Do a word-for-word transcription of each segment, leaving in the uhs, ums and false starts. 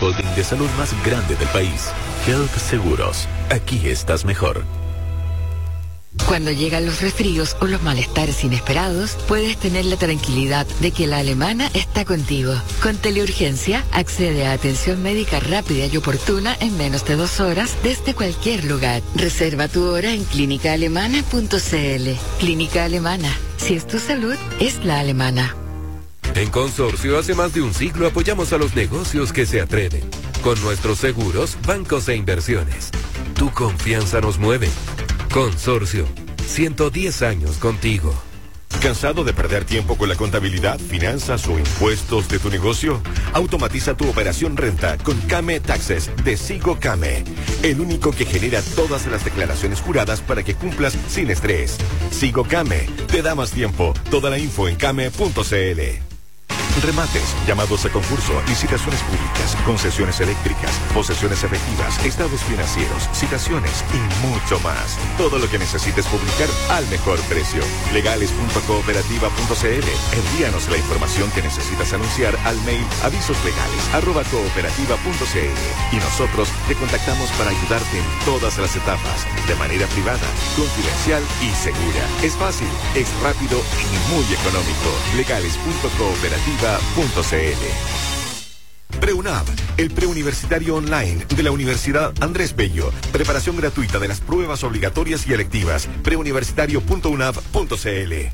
holding de salud más grande del país. Health Seguros. Aquí estás mejor. Cuando llegan los resfríos o los malestares inesperados, puedes tener la tranquilidad de que la Alemana está contigo. Con Teleurgencia, accede a atención médica rápida y oportuna en menos de dos horas desde cualquier lugar. Reserva tu hora en clínica alemana punto c l. Clínica Alemana. Si es tu salud, es la alemana. En Consorcio, hace más de un siglo apoyamos a los negocios que se atreven. Con nuestros seguros, bancos e inversiones. Tu confianza nos mueve. Consorcio, ciento diez años contigo. ¿Cansado de perder tiempo con la contabilidad, finanzas o impuestos de tu negocio? Automatiza tu operación renta con Came Taxes de Sigo Came, el único que genera todas las declaraciones juradas para que cumplas sin estrés. Sigo Came, te da más tiempo. Toda la info en came punto c l. Remates, llamados a concurso, licitaciones públicas, concesiones eléctricas, posesiones efectivas, estados financieros, citaciones y mucho más. Todo lo que necesites publicar al mejor precio. legales punto cooperativa punto c l. Envíanos la información que necesitas anunciar al mail avisoslegales arroba cooperativa punto c l y nosotros te contactamos para ayudarte en todas las etapas, de manera privada, confidencial y segura. Es fácil, es rápido y muy económico. legales punto cooperativa punto c l. PreUNAV, el preuniversitario online de la Universidad Andrés Bello. Preparación gratuita de las pruebas obligatorias y electivas. preuniversitario punto unav punto c l.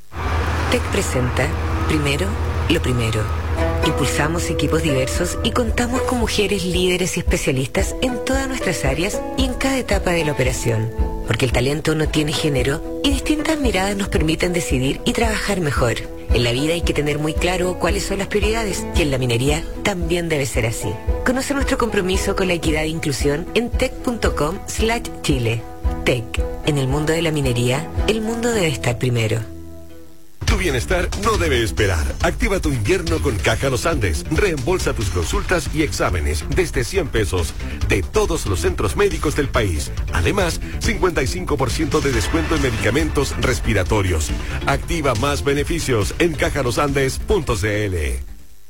TEC presenta Primero, lo primero. Impulsamos equipos diversos y contamos con mujeres líderes y especialistas en todas nuestras áreas y en cada etapa de la operación. Porque el talento no tiene género y distintas miradas nos permiten decidir y trabajar mejor. En la vida hay que tener muy claro cuáles son las prioridades y en la minería también debe ser así. Conoce nuestro compromiso con la equidad e inclusión en tec punto com slash chile. TEC. En el mundo de la minería, el mundo debe estar primero. Tu bienestar no debe esperar. Activa tu invierno con Caja Los Andes. Reembolsa tus consultas y exámenes desde cien pesos de todos los centros médicos del país. Además, cincuenta y cinco por ciento de descuento en medicamentos respiratorios. Activa más beneficios en caja los andes punto c l.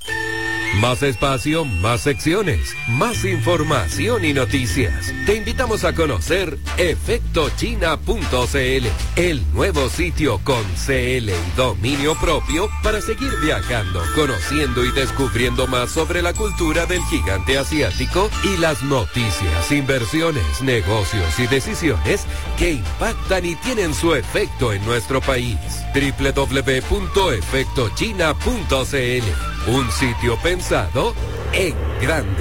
Más espacio, más secciones, más información y noticias. Te invitamos a conocer efecto china punto c l, el nuevo sitio con C L y dominio propio para seguir viajando, conociendo y descubriendo más sobre la cultura del gigante asiático y las noticias, inversiones, negocios y decisiones que impactan y tienen su efecto en nuestro país. doble u doble u doble u punto efecto china punto c l. Un sitio pensado en grande.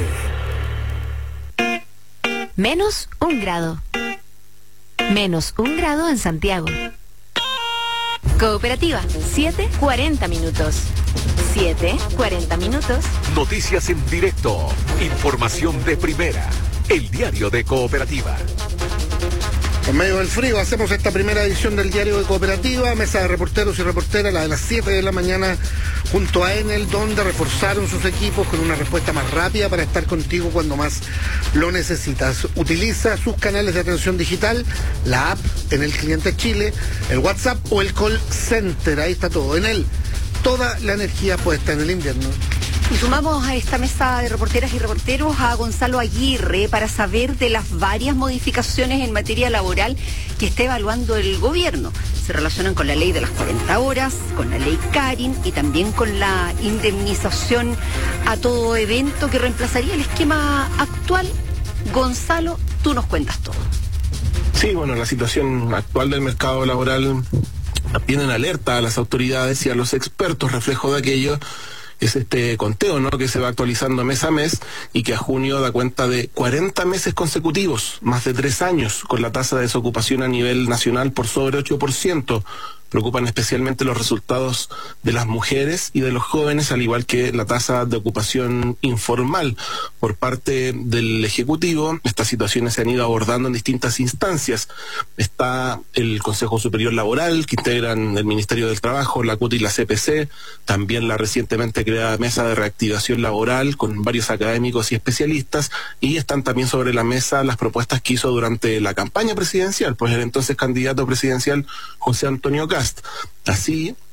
Menos un grado. Menos un grado en Santiago. Cooperativa, siete cuarenta minutos. siete cuarenta minutos. Noticias en directo. Información de primera. El diario de Cooperativa. En medio del frío hacemos esta primera edición del Diario de Cooperativa, mesa de reporteros y reporteras, la de las siete de la mañana, junto a Enel, donde reforzaron sus equipos con una respuesta más rápida para estar contigo cuando más lo necesitas. Utiliza sus canales de atención digital, la app Enel Cliente Chile, el WhatsApp o el call center, ahí está todo. Enel, toda la energía puesta en el invierno. Y sumamos a esta mesa de reporteras y reporteros a Gonzalo Aguirre para saber de las varias modificaciones en materia laboral que está evaluando el gobierno. Se relacionan con la ley de las cuarenta horas, con la ley Karin y también con la indemnización a todo evento que reemplazaría el esquema actual. Gonzalo, tú nos cuentas todo. Sí, bueno, la situación actual del mercado laboral viene en alerta a las autoridades y a los expertos, reflejo de aquello es este conteo, ¿no?, que se va actualizando mes a mes y que a junio da cuenta de cuarenta meses consecutivos, más de tres años, con la tasa de desocupación a nivel nacional por sobre ocho por ciento. Preocupan especialmente los resultados de las mujeres y de los jóvenes, al igual que la tasa de ocupación informal. Por parte del Ejecutivo, estas situaciones se han ido abordando en distintas instancias. Está el Consejo Superior Laboral, que integran el Ministerio del Trabajo, la C U T y la C P C, también la recientemente creada Mesa de Reactivación Laboral, con varios académicos y especialistas, y están también sobre la mesa las propuestas que hizo durante la campaña presidencial, pues el entonces candidato presidencial José Antonio Cast. Así,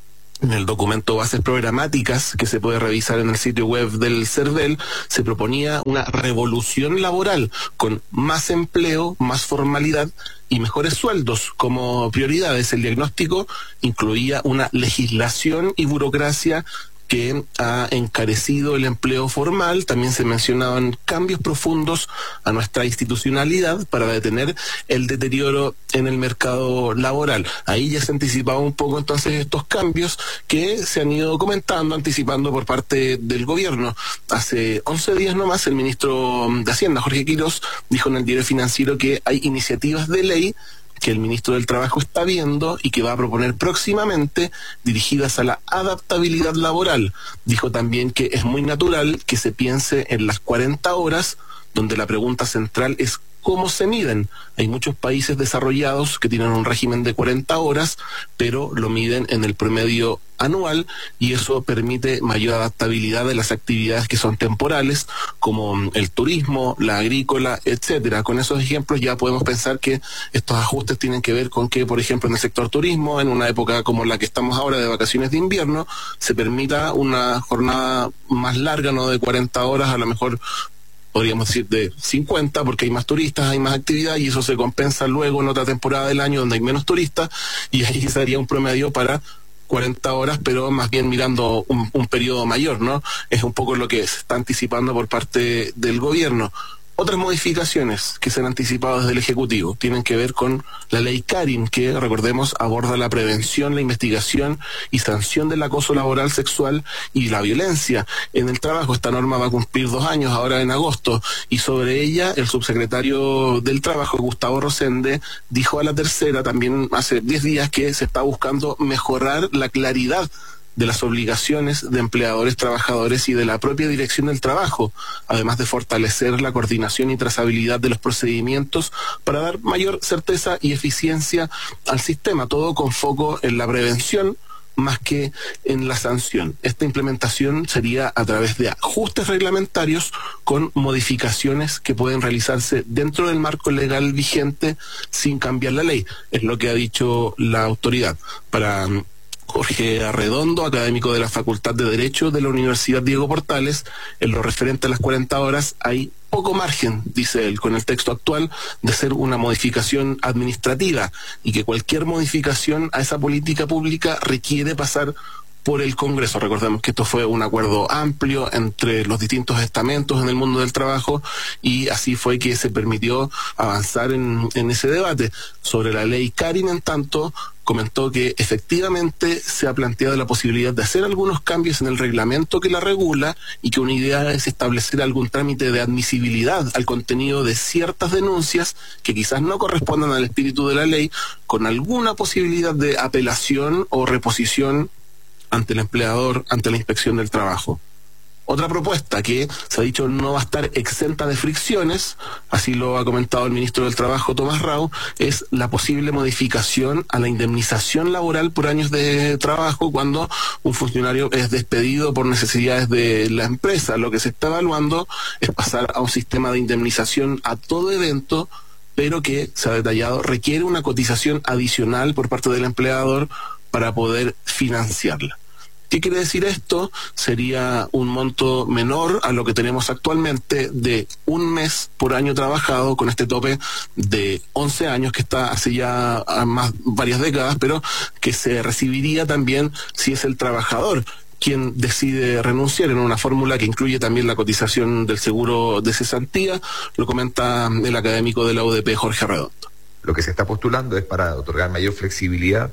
En el documento Bases Programáticas, que se puede revisar en el sitio web del CERVEL, se proponía una revolución laboral con más empleo, más formalidad y mejores sueldos como prioridades. El diagnóstico incluía una legislación y burocracia que ha encarecido el empleo formal. También se mencionaban cambios profundos a nuestra institucionalidad para detener el deterioro en el mercado laboral. Ahí ya se anticipaba un poco entonces estos cambios que se han ido comentando, anticipando por parte del gobierno. Hace once días nomás el ministro de Hacienda, Jorge Quirós, dijo en el Diario Financiero que hay iniciativas de ley que el ministro del Trabajo está viendo y que va a proponer próximamente dirigidas a la adaptabilidad laboral. Dijo también que es muy natural que se piense en las cuarenta horas, donde la pregunta central es cómo se miden. Hay muchos países desarrollados que tienen un régimen de cuarenta horas, pero lo miden en el promedio anual y eso permite mayor adaptabilidad de las actividades que son temporales, como el turismo, la agrícola, etcétera. Con esos ejemplos ya podemos pensar que estos ajustes tienen que ver con que, por ejemplo, en el sector turismo, en una época como la que estamos ahora de vacaciones de invierno, se permita una jornada más larga, no de cuarenta horas, a lo mejor podríamos decir de cincuenta, porque hay más turistas, hay más actividad, y eso se compensa luego en otra temporada del año donde hay menos turistas, y ahí sería un promedio para cuarenta horas, pero más bien mirando un, un periodo mayor, ¿no? Es un poco lo que se está anticipando por parte del gobierno. Otras modificaciones que se han anticipado desde el Ejecutivo tienen que ver con la ley Karin, que, recordemos, aborda la prevención, la investigación y sanción del acoso laboral, sexual y la violencia en el trabajo. Esta norma va a cumplir dos años ahora en agosto, y sobre ella el subsecretario del Trabajo, Gustavo Rosende, dijo a La Tercera también hace diez días que se está buscando mejorar la claridad de las obligaciones de empleadores, trabajadores y de la propia dirección del trabajo, además de fortalecer la coordinación y trazabilidad de los procedimientos para dar mayor certeza y eficiencia al sistema, todo con foco en la prevención más que en la sanción. Esta implementación sería a través de ajustes reglamentarios con modificaciones que pueden realizarse dentro del marco legal vigente sin cambiar la ley, es lo que ha dicho la autoridad. Para Jorge Arredondo, académico de la Facultad de Derecho de la Universidad Diego Portales, en lo referente a las cuarenta horas hay poco margen, dice él, con el texto actual, de ser una modificación administrativa, y que cualquier modificación a esa política pública requiere pasar por el Congreso. Recordemos que esto fue un acuerdo amplio entre los distintos estamentos en el mundo del trabajo, y así fue que se permitió avanzar en, en ese debate. Sobre la ley Karin, en tanto, comentó que efectivamente se ha planteado la posibilidad de hacer algunos cambios en el reglamento que la regula, y que una idea es establecer algún trámite de admisibilidad al contenido de ciertas denuncias que quizás no correspondan al espíritu de la ley, con alguna posibilidad de apelación o reposición ante el empleador, ante la inspección del trabajo. Otra propuesta que se ha dicho no va a estar exenta de fricciones, así lo ha comentado el ministro del Trabajo, Tomás Rau, es la posible modificación a la indemnización laboral por años de trabajo cuando un funcionario es despedido por necesidades de la empresa. Lo que se está evaluando es pasar a un sistema de indemnización a todo evento, pero que, se ha detallado, requiere una cotización adicional por parte del empleador para poder financiarla. ¿Qué quiere decir esto? Sería un monto menor a lo que tenemos actualmente de un mes por año trabajado, con este tope de once años que está hace ya más varias décadas, pero que se recibiría también si es el trabajador quien decide renunciar, en una fórmula que incluye también la cotización del seguro de cesantía. Lo comenta el académico de la U D P, Jorge Arredondo. Lo que se está postulando es para otorgar mayor flexibilidad.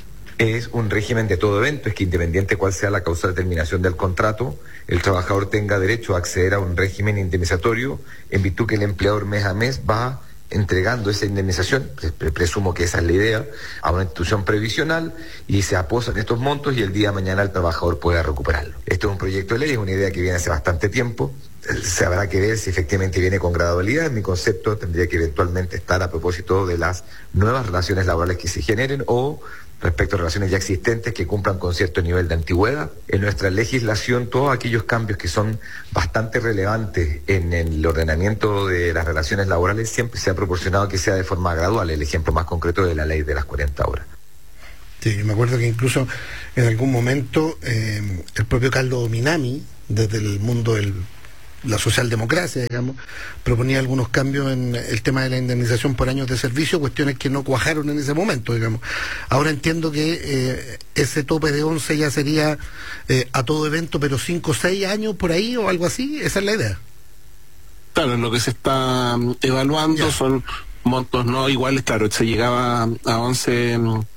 Es un régimen de todo evento, es que independiente cuál sea la causa de terminación del contrato, el trabajador tenga derecho a acceder a un régimen indemnizatorio en virtud que el empleador mes a mes va entregando esa indemnización, presumo que esa es la idea, a una institución previsional, y se aposan estos montos y el día de mañana el trabajador pueda recuperarlo. Esto es un proyecto de ley, es una idea que viene hace bastante tiempo. Se habrá que ver si efectivamente viene con gradualidad. Mi concepto tendría que eventualmente estar a propósito de las nuevas relaciones laborales que se generen o respecto a relaciones ya existentes que cumplan con cierto nivel de antigüedad. En nuestra legislación, todos aquellos cambios que son bastante relevantes en el ordenamiento de las relaciones laborales siempre se ha proporcionado que sea de forma gradual. El ejemplo más concreto de la ley de las cuarenta horas. Sí, me acuerdo que incluso en algún momento eh, el propio Carlos Minami, desde el mundo del la socialdemocracia, digamos, proponía algunos cambios en el tema de la indemnización por años de servicio, cuestiones que no cuajaron en ese momento, digamos. Ahora entiendo que eh, ese tope de once ya sería eh, a todo evento, pero cinco o seis años por ahí o algo así, esa es la idea. Claro, lo que se está um, evaluando ya. Son montos no iguales, claro, se llegaba a once,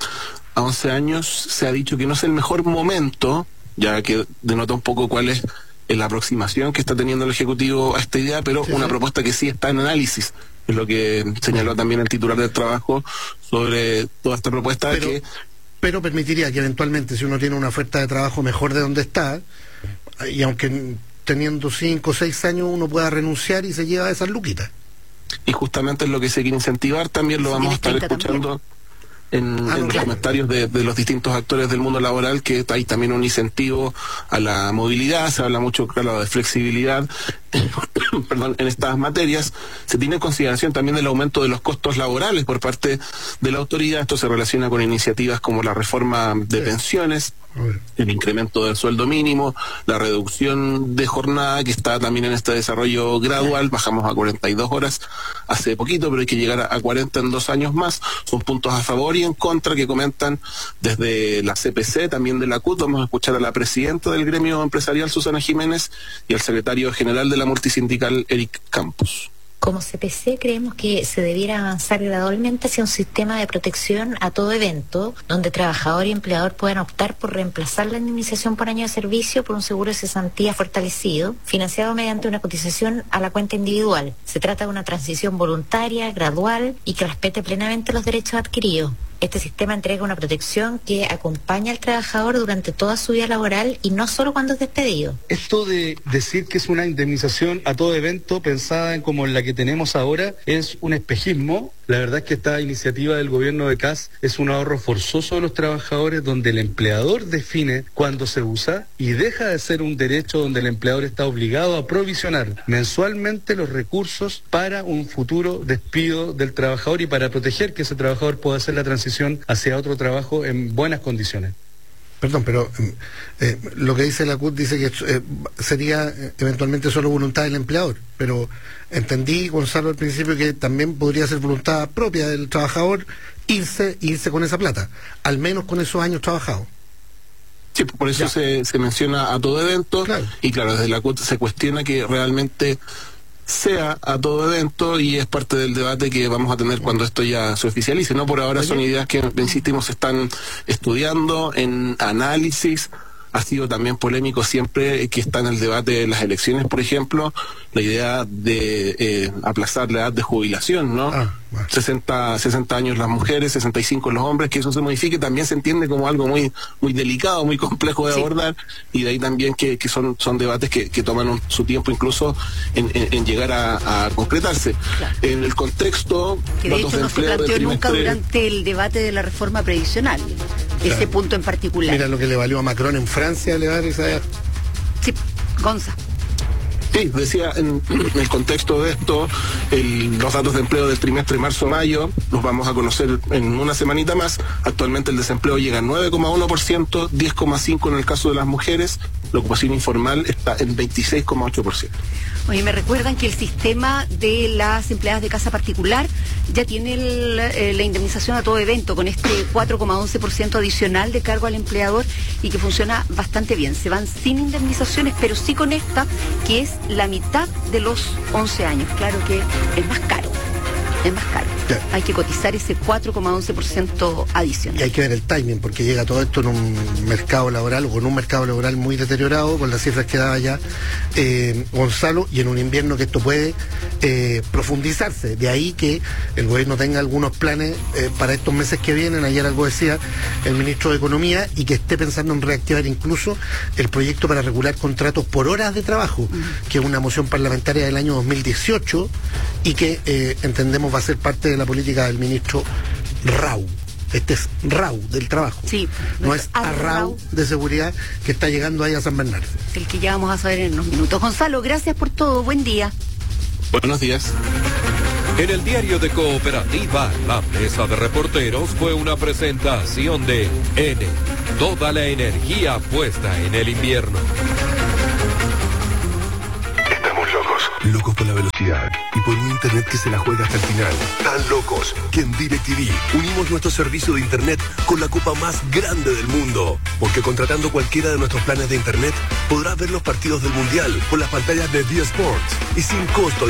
a once años, se ha dicho que no es el mejor momento, ya que denota un poco cuál es la aproximación que está teniendo el Ejecutivo a esta idea, pero sí, una sí. propuesta que sí está en análisis, es lo que señaló también el titular del trabajo sobre toda esta propuesta. Pero, que pero permitiría que eventualmente, si uno tiene una oferta de trabajo mejor de donde está, y aunque teniendo cinco o seis años uno pueda renunciar y se lleva esas luquitas. Y justamente es lo que se quiere incentivar, también lo sí, vamos a estar escuchando también. En, ah, en los claro. comentarios de, de los distintos actores del mundo laboral, que hay también un incentivo a la movilidad, se habla mucho, claro, de flexibilidad perdón, en estas materias. Se tiene en consideración también el aumento de los costos laborales por parte de la autoridad. Esto se relaciona con iniciativas como la reforma de sí. pensiones, el incremento del sueldo mínimo, la reducción de jornada, que está también en este desarrollo gradual. Bajamos a cuarenta y dos horas hace poquito, pero hay que llegar a cuarenta en dos años más. Son puntos a favor y en contra que comentan desde la C P C, también de la C U T. Vamos a escuchar a la presidenta del gremio empresarial, Susana Jiménez, y al secretario general de la multisindical, Eric Campos. Como C P C creemos que se debiera avanzar gradualmente hacia un sistema de protección a todo evento, donde trabajador y empleador puedan optar por reemplazar la indemnización por año de servicio por un seguro de cesantía fortalecido, financiado mediante una cotización a la cuenta individual. Se trata de una transición voluntaria, gradual y que respete plenamente los derechos adquiridos. Este sistema entrega una protección que acompaña al trabajador durante toda su vida laboral y no solo cuando es despedido. Esto de decir que es una indemnización a todo evento pensada en como la que tenemos ahora es un espejismo. La verdad es que esta iniciativa del gobierno de Kast es un ahorro forzoso de los trabajadores, donde el empleador define cuándo se usa y deja de ser un derecho donde el empleador está obligado a provisionar mensualmente los recursos para un futuro despido del trabajador y para proteger que ese trabajador pueda hacer la transición hacia otro trabajo en buenas condiciones. Perdón, pero eh, lo que dice la C U T dice que eh, sería eventualmente solo voluntad del empleador, pero entendí, Gonzalo, al principio que también podría ser voluntad propia del trabajador irse, irse con esa plata, al menos con esos años trabajados. Sí, por eso se, se menciona a todo evento, claro. Y claro, desde la C U T se cuestiona que realmente sea a todo evento, y es parte del debate que vamos a tener cuando esto ya se oficialice, ¿no? Por ahora son ideas que, insistimos, se están estudiando en análisis. Ha sido también polémico siempre que está en el debate de las elecciones, por ejemplo, la idea de eh, aplazar la edad de jubilación, ¿no? Ah, bueno. sesenta, sesenta años las mujeres, sesenta y cinco los hombres, que eso se modifique, también se entiende como algo muy muy delicado, muy complejo de sí. abordar, y de ahí también que, que son son debates que, que toman un, su tiempo incluso en, en, en llegar a, a concretarse. Claro. En el contexto... Que de hecho no se planteó nunca durante el debate de la reforma previsional, claro. Ese punto en particular. Mira lo que le valió a Macron en Francia elevar esa edad. Sí, Gonza. Sí, decía, en, en el contexto de esto, el, los datos de empleo del trimestre marzo-mayo los vamos a conocer en una semanita más. Actualmente el desempleo llega a nueve coma uno por ciento, diez coma cinco por ciento en el caso de las mujeres. La ocupación informal está en veintiséis coma ocho por ciento. Oye, me recuerdan que el sistema de las empleadas de casa particular ya tiene el, eh, la indemnización a todo evento con este cuatro coma once por ciento adicional de cargo al empleador, y que funciona bastante bien. Se van sin indemnizaciones, pero sí con esta, que es la mitad de los once años. Claro que es más caro. Es más caro. Ya. Hay que cotizar ese cuatro coma once por ciento adicional. Y hay que ver el timing, porque llega todo esto en un mercado laboral, o con un mercado laboral muy deteriorado, con las cifras que daba ya eh, Gonzalo, y en un invierno que esto puede eh, profundizarse. De ahí que el gobierno tenga algunos planes eh, para estos meses que vienen. Ayer algo decía el ministro de Economía, y que esté pensando en reactivar incluso el proyecto para regular contratos por horas de trabajo, uh-huh. que es una moción parlamentaria del año dos mil dieciocho, y que eh, entendemos va a ser parte de la política del ministro Rau. Este es Rau del trabajo. Sí, no es Arrau de seguridad, que está llegando ahí a San Bernardo. El que ya vamos a saber en unos minutos. Gonzalo, gracias por todo. Buen día. Buenos días. En el diario de Cooperativa, la mesa de reporteros fue una presentación de N. Toda la energía puesta en el invierno. Estamos locos. Locos por la velocidad y por un internet que se la juega hasta el final. Tan locos que en DirecTV unimos nuestro servicio de internet con la copa más grande del mundo. Porque contratando cualquiera de nuestros planes de internet podrás ver los partidos del Mundial por las pantallas de D Sports y sin costo.